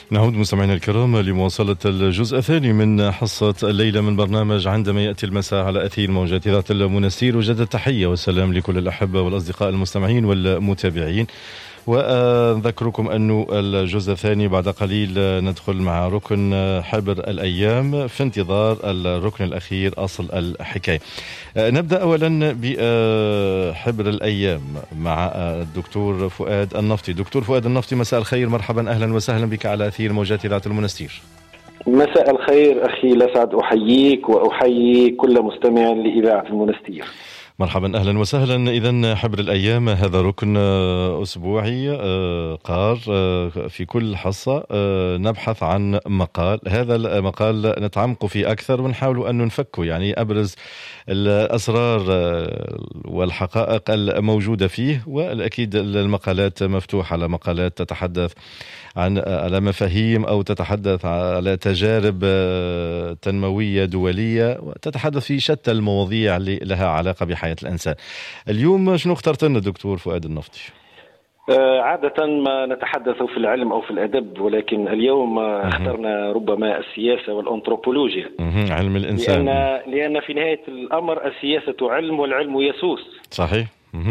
نعود مستمعينا الكرام لمواصلة الجزء الثاني من حصة الليلة من برنامج عندما يأتي المساء على أثير موجات إذاعة المنستير. وجد التحية والسلام لكل الأحبة والأصدقاء المستمعين والمتابعين. وأذكركم أن الجزء الثاني بعد قليل ندخل مع ركن حبر الأيام في انتظار الركن الأخير أصل الحكاية. نبدأ أولا بحبر الأيام مع الدكتور فؤاد النفطي. دكتور فؤاد النفطي، مساء الخير، مرحبا، أهلا وسهلا بك على أثير موجات إذاعة المنستير. مساء الخير أخي لسعد، أحييك وأحيي كل مستمع لإذاعة المنستير. مرحبا، أهلا وسهلا. إذن حبر الأيام هذا ركن أسبوعي قار في كل حصة نبحث عن مقال. هذا المقال نتعمق فيه أكثر ونحاول أن نفكه، يعني أبرز الأسرار والحقائق الموجودة فيه. والأكيد المقالات مفتوحة على مقالات تتحدث على مفاهيم أو تتحدث على تجارب تنموية دولية وتتحدث في شتى المواضيع اللي لها علاقة بحياة الإنسان. اليوم شنو اخترت لنا دكتور فؤاد النفطي؟ عادة ما نتحدث في العلم أو في الأدب، ولكن اليوم اخترنا ربما السياسة والأنثروبولوجيا، علم الإنسان، لأن في نهاية الأمر السياسة علم والعلم يسوس. صحيح.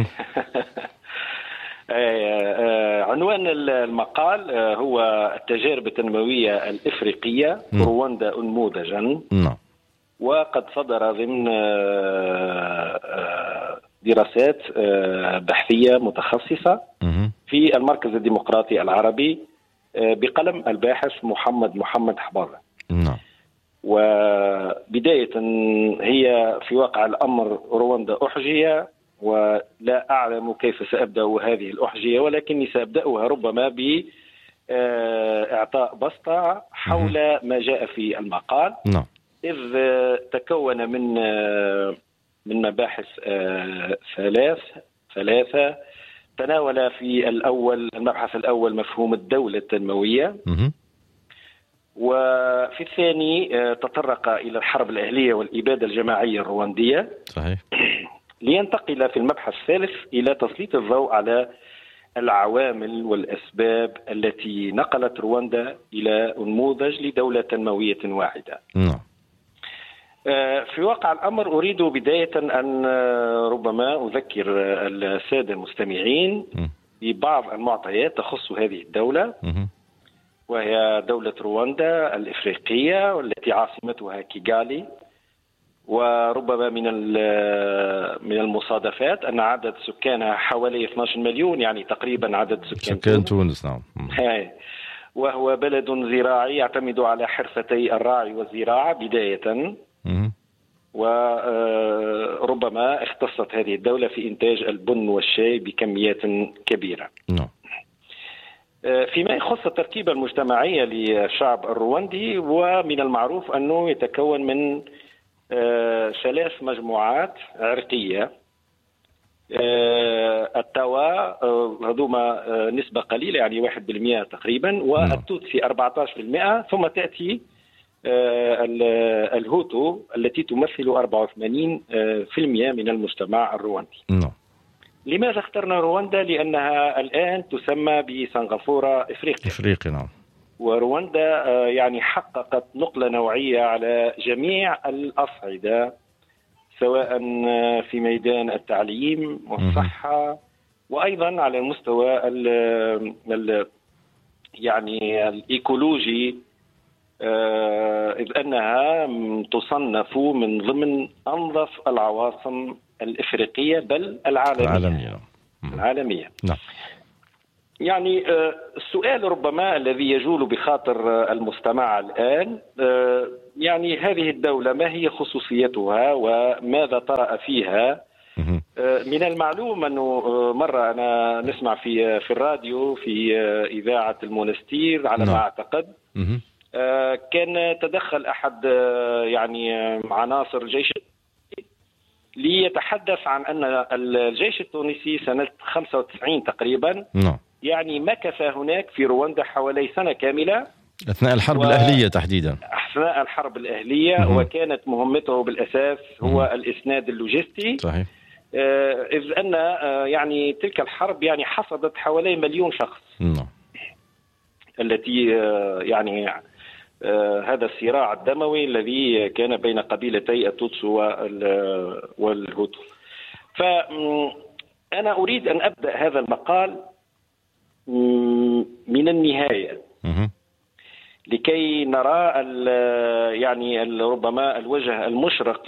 عنوان المقال هو التجارب التنموية الإفريقية رواندا أنموذجا. وقد صدر ضمن دراسات بحثية متخصصة في المركز الديمقراطي العربي بقلم الباحث محمد حباظة. وبداية هي في واقع الأمر رواندا أحجية، ولا أعلم كيف سأبدأ هذه الأحجية، ولكني سأبدأها ربما بإعطاء بسطة حول ما جاء في المقال. إذ تكون من مباحث ثلاثة. تناول في المبحث الأول مفهوم الدولة التنموية، وفي الثاني تطرق إلى الحرب الأهلية والإبادة الجماعية الرواندية. صحيح. لينتقل في المبحث الثالث إلى تسليط الضوء على العوامل والأسباب التي نقلت رواندا إلى نموذج لدولة تنموية واحدة. في واقع الأمر أريد بداية أن ربما أذكر السادة المستمعين ببعض المعطيات تخص هذه الدولة، وهي دولة رواندا الإفريقية والتي عاصمتها كيغالي. وربما من المصادفات أن عدد سكانها حوالي 12 مليون، يعني تقريبا عدد سكان تونس. نعم. وهو بلد زراعي يعتمد على حرفتي الراعي والزراعة بداية. وربما اختصت هذه الدولة في إنتاج البن والشاي بكميات كبيرة. فيما يخص التركيبة المجتمعية للشعب الرواندي، ومن المعروف أنه يتكون من 3 مجموعات عرقية. التوا هذوما نسبة قليلة، يعني 1% تقريبا، والتوتسي 14%، ثم تأتي الهوتو التي تمثل 84% من المجتمع الرواندي. لماذا اخترنا رواندا؟ لأنها الآن تسمى بسنغافورة إفريقيا. نعم. ورواندا يعني حققت نقلة نوعية على جميع الأصعدة، سواء في ميدان التعليم والصحة، وأيضا على المستوى يعني الإيكولوجي، إذ أنها تصنف من ضمن أنظف العواصم الإفريقية بل العالمية. نعم. يعني السؤال ربما الذي يجول بخاطر المستمع الآن، يعني هذه الدولة ما هي خصوصيتها وماذا طرأ فيها؟ من المعلوم أنه مرة أنا نسمع في الراديو في إذاعة المنستير على ما أعتقد، كان تدخل أحد يعني عناصر الجيش ليتحدث عن أن الجيش التونسي سنة 95 تقريبا يعني مكث هناك في رواندا حوالي سنة كاملة أثناء الحرب الأهلية تحديدا. أثناء الحرب الأهلية. وكانت مهمته بالأساس هو الإسناد اللوجستي. صحيح. إذ أن يعني تلك الحرب يعني حصدت حوالي 1,000,000 شخص. التي يعني هذا الصراع الدموي الذي كان بين قبيلتي التوتس والهوتو. فأنا أريد أن أبدأ هذا المقال من النهاية لكي نرى يعني ربما الوجه المشرق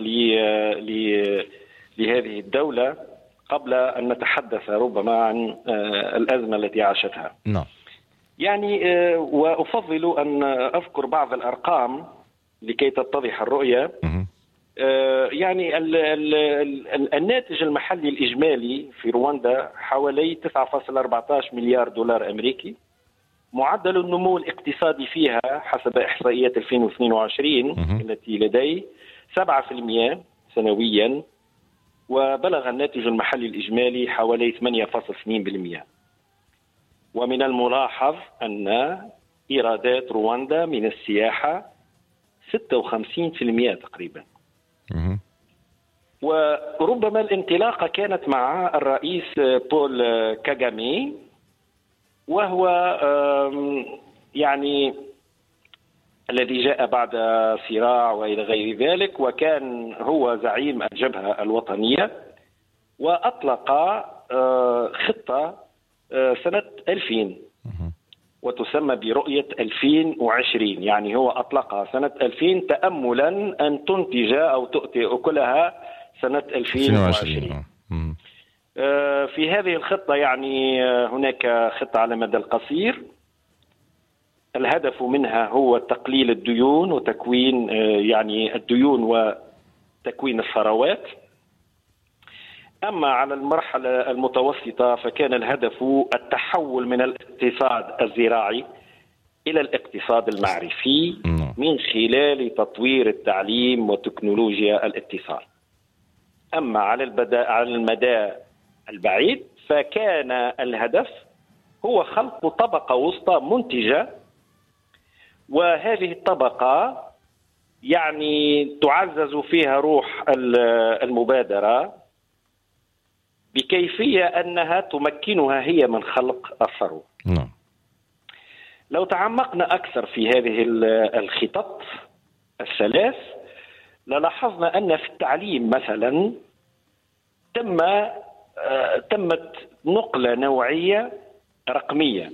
لهذه الدولة قبل أن نتحدث ربما عن الأزمة التي عاشتها. نعم. يعني وأفضل أن أذكر بعض الأرقام لكي تتضح الرؤية. يعني الناتج المحلي الإجمالي في رواندا حوالي 9.14 مليار دولار أمريكي. معدل النمو الاقتصادي فيها حسب إحصائيات 2022 التي لدي 7% سنويا، وبلغ الناتج المحلي الإجمالي حوالي 8.2%. ومن الملاحظ أن إيرادات رواندا من السياحة 56% تقريبا. وربما الانطلاقة كانت مع الرئيس بول كاغامي، وهو يعني الذي جاء بعد صراع وإلى غير ذلك، وكان هو زعيم الجبهة الوطنية، وأطلق خطة سنة 2000 وتسمى برؤية 2020. يعني هو أطلقها سنة 2000 تأملا أن تنتج أو تؤتي أكلها سنة 2020. في هذه الخطة يعني هناك خطة على المدى القصير، الهدف منها هو تقليل الديون وتكوين يعني الديون وتكوين الثروات. أما على المرحلة المتوسطة فكان الهدف التحول من الاقتصاد الزراعي إلى الاقتصاد المعرفي من خلال تطوير التعليم وتكنولوجيا الاتصال. أما على المدى البعيد فكان الهدف هو خلق طبقة وسطى منتجة، وهذه الطبقة يعني تعزز فيها روح المبادرة بكيفية أنها تمكنها هي من خلق الثروة. لو تعمقنا أكثر في هذه الخطط الثلاث للاحظنا أن في التعليم مثلا تمت نقلة نوعية رقمية،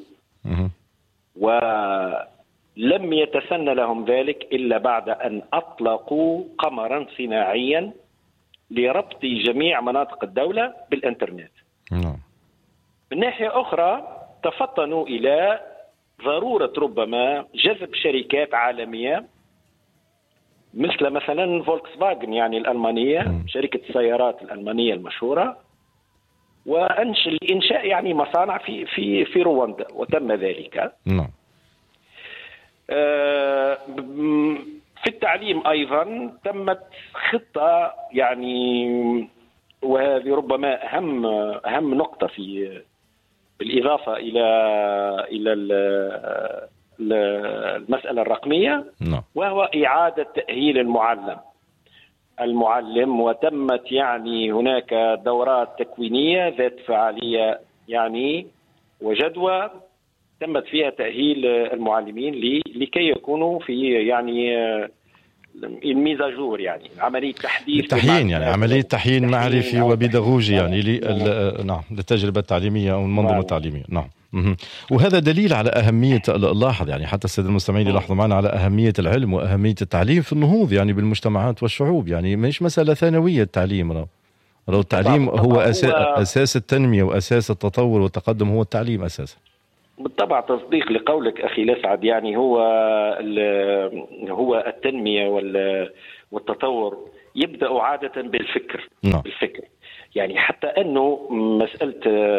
ولم يتسنى لهم ذلك إلا بعد أن أطلقوا قمرا صناعيا لربط جميع مناطق الدولة بالإنترنت. من ناحية أخرى تفطنوا إلى ضرورة ربما جذب شركات عالمية مثل مثلا فولكس فاجن يعني الألمانية، شركة السيارات الألمانية المشهورة، وإنشاء يعني مصانع في رواندا، وتم ذلك. في التعليم أيضا تمت خطة يعني، وهذه ربما أهم نقطة بالإضافة إلى المسألة الرقمية، وهو إعادة تأهيل المعلم، وتمت يعني هناك دورات تكوينية ذات فعالية يعني وجدوى تمت فيها تأهيل المعلمين لكي يكونوا في يعني الميزاجور، يعني عملية تحديث التحيين، يعني عملية تحيين معرفي وبيداغوجي يعني للتجربة التعليمية أو المنظومة التعليمية. وهذا دليل على أهمية، لاحظ يعني حتى السادة المستمعين يلاحظوا معنا على أهمية العلم وأهمية التعليم في النهوض يعني بالمجتمعات والشعوب. يعني مش مسألة ثانوية التعليم، التعليم هو أساس التنمية وأساس التطور والتقدم، هو التعليم أساسا. بالطبع تصديق لقولك أخي الأسعد، يعني هو التنمية والتطور يبدأ عادة بالفكر. بالفكر يعني حتى أنه مسألة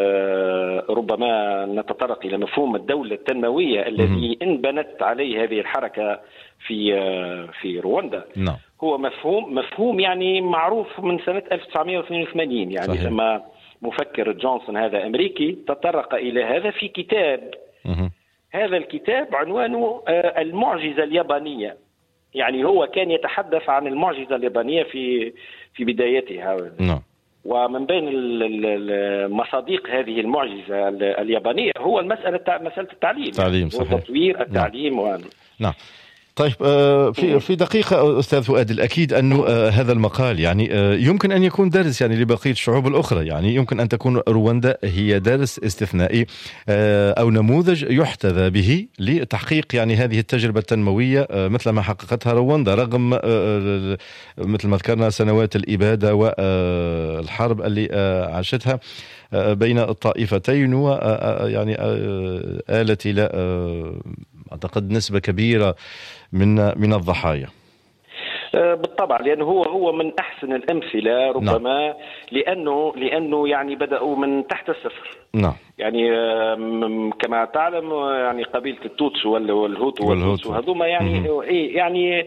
ربما نتطرق إلى مفهوم الدولة التنموية الذي انبنت عليه هذه الحركة في رواندا. هو مفهوم يعني معروف من سنة 1982 يعني صحيح. لما مفكر جونسون هذا أمريكي تطرق إلى هذا في كتاب. هذا الكتاب عنوانه المعجزة اليابانية. يعني هو كان يتحدث عن المعجزة اليابانية في بدايتها. ومن بين مصادق هذه المعجزة اليابانية هو مسألة التعليم. تعليم صحيح. وتطوير التعليم. نعم. طيب في دقيقة أستاذ فؤاد، الأكيد أن هذا المقال يعني يمكن أن يكون درس يعني لبقية الشعوب الأخرى، يعني يمكن أن تكون رواندا هي درس استثنائي أو نموذج يحتذى به لتحقيق يعني هذه التجربة التنموية مثل ما حققتها رواندا، رغم مثل ما ذكرنا سنوات الإبادة والحرب اللي عاشتها بين الطائفتين، ويعني آلت إلى أعتقد نسبة كبيرة من الضحايا. بالطبع، لأنه هو من أحسن الأمثلة ربما. نعم. لأنه يعني بدأوا من تحت الصفر. نعم. يعني كما تعلم يعني قبيلة التوتس والهوتو هذوما يعني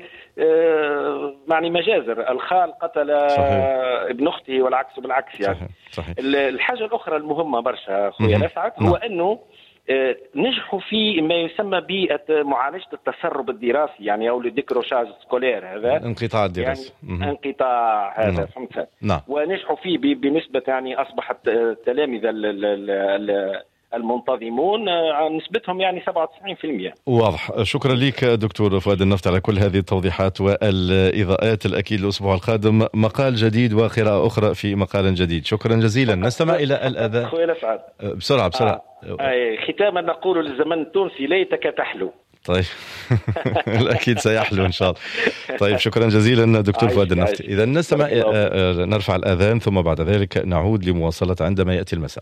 مجازر، الخال قتل صحيح. ابن أخته والعكس بالعكس يعني. صحيح. الحاجة الأخرى المهمة برشا خويا نسعد هو أنه نجحوا في ما يسمى بمعالجة التسرب الدراسي، يعني أو الديكروشاج سكولير، هذا انقطاع الدراسي، يعني انقطاع هذا فهمت. نعم. ونجحوا فيه بنسبة يعني أصبحت التلامذة المنتظمون نسبتهم يعني 97%. واضح. شكرا لك دكتور فؤاد النفط على كل هذه التوضيحات والإضاءات. الأكيد الأسبوع القادم مقال جديد وقراءة أخرى في مقال جديد. شكرا جزيلا. نستمع إلى الأذان بسرعة. ختاما نقول للزمن التونسي ليتك تحلو. طيب الأكيد سيحلو إن شاء الله. طيب شكرا جزيلا دكتور فؤاد النفط. إذا نستمع، نرفع الأذان ثم بعد ذلك نعود لمواصلة عندما يأتي المساء.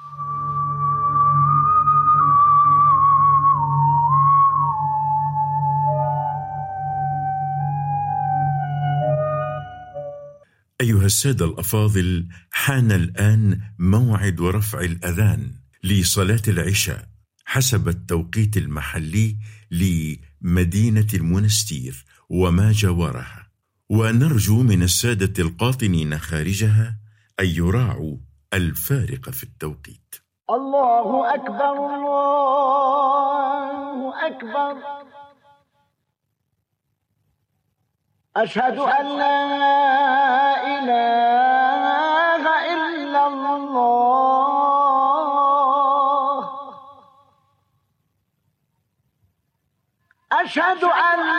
أيها السادة الأفاضل، حان الآن موعد رفع الأذان لصلاة العشاء حسب التوقيت المحلي لمدينة المنستير وما جاورها، ونرجو من السادة القاطنين خارجها أن يراعوا الفارق في التوقيت. الله أكبر الله أكبر، أشهد أن لا إله إلا الله، أشهد أن